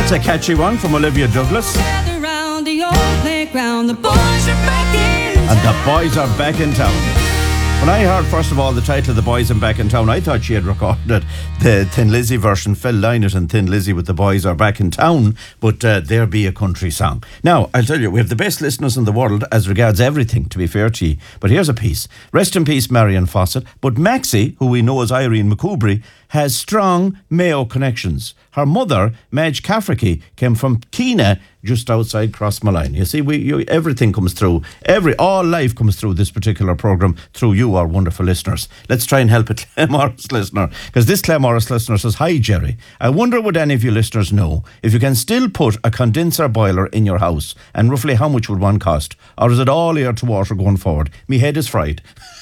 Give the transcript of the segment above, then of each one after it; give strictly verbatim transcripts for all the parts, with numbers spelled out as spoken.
That's a catchy one from Olivia Douglas. Around the old playground, the boys are back in And the boys are back in town. When I heard, first of all, the title of The Boys Are Back in Town, I thought she had recorded the Thin Lizzy version, Phil Lynott and Thin Lizzy with The Boys Are Back in Town, but uh, there be a country song. Now, I'll tell you, we have the best listeners in the world as regards everything, to be fair to you. But here's a piece. Rest in peace, Marion Fawcett. But Maxie, who we know as Irene McCoubry, has strong Mayo connections. Her mother, Madge Cafferty, came from Keena, just outside Crossmalline. You see, we you, everything comes through. Every all life comes through this particular programme through you, our wonderful listeners. Let's try and help a Claremorris listener, because this Claremorris listener says, "Hi Jerry, I wonder would any of you listeners know if you can still put a condenser boiler in your house, and roughly how much would one cost, or is it all air to water going forward? Me head is fried."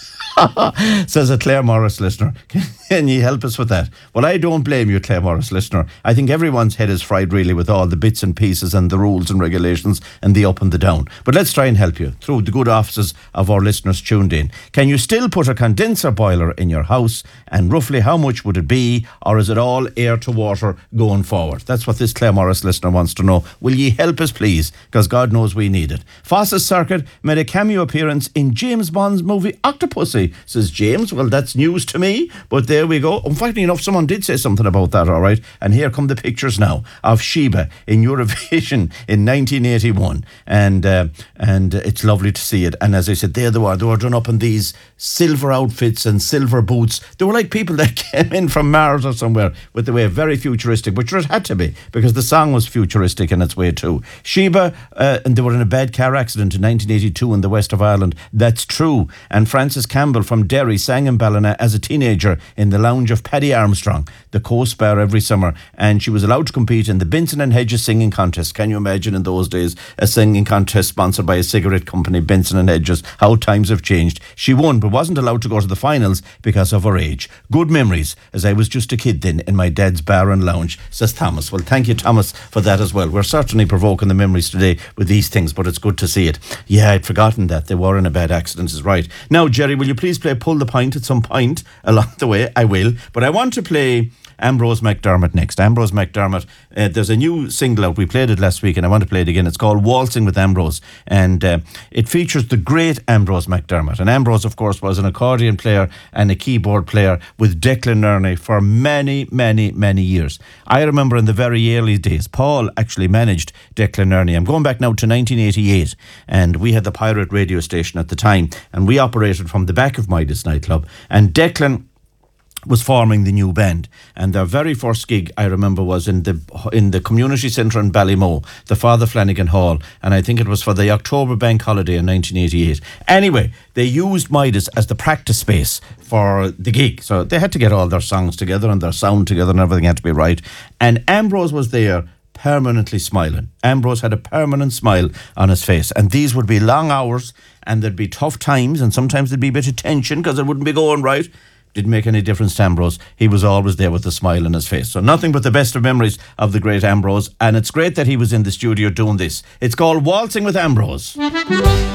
Says a Claremorris listener. Can you help us with that? Well, I don't blame you, Claremorris listener. I think everyone's head is fried really with all the bits and pieces and the rules and regulations and the up and the down. But let's try and help you through the good offices of our listeners tuned in. Can you still put a condenser boiler in your house, and roughly how much would it be, or is it all air to water going forward? That's what this Claremorris listener wants to know. Will ye help us please? Because God knows we need it. Fawcett Circuit made a cameo appearance in James Bond's movie Octopussy, says James. Well, that's news to me, but there we go. Unfortunately enough, someone did say something about that, all right. And here come the pictures now of Sheba in Eurovision in nineteen eighty-one, and uh, and it's lovely to see it. And as I said, there they were. They were done up in these silver outfits and silver boots. They were like people that came in from Mars or somewhere, with the way very futuristic, which it had to be because the song was futuristic in its way too. Sheba, uh, and they were in a bad car accident in nineteen eighty-two in the west of Ireland. That's true. And Frances Campbell from Derry sang in Ballina as a teenager in the lounge of Paddy Armstrong, the coast bar, every summer, and she was allowed to compete in the Benson and Hedges singing contest. Can you imagine in those days a singing contest sponsored by a cigarette company, Benson and Hedges? How times have changed. She won but wasn't allowed to go to the finals because of her age. Good memories, as I was just a kid then in my dad's bar and lounge, says Thomas. Well, thank you, Thomas, for that as well. We're certainly provoking the memories today with these things, but it's good to see it. Yeah, I'd forgotten that they were in a bad accident, is right. Now, Jerry, will you please play Pull the Pint at some point along the way? I will, but I want to play Ambrose McDermott next. Ambrose McDermott, uh, there's a new single out. We played it last week and I want to play it again. It's called Waltzing with Ambrose, and uh, it features the great Ambrose McDermott. And Ambrose, of course, was an accordion player and a keyboard player with Declan Nerney for many, many, many years. I remember in the very early days, Paul actually managed Declan Nerney. I'm going back now to nineteen eighty-eight, and we had the Pirate radio station at the time, and we operated from the back of Midas nightclub, and Declan was forming the new band, and their very first gig I remember was in the in the community centre in Ballymoe, the Father Flanagan Hall, and I think it was for the October bank holiday in nineteen eighty-eight. Anyway, they used Midas as the practice space for the gig, so they had to get all their songs together and their sound together and everything had to be right, and Ambrose was there permanently smiling. Ambrose had a permanent smile on his face, and these would be long hours and there'd be tough times and sometimes there'd be a bit of tension because it wouldn't be going right. Didn't make any difference to Ambrose. He was always there with a smile on his face. So nothing but the best of memories of the great Ambrose, and it's great that he was in the studio doing this. It's called Waltzing with Ambrose.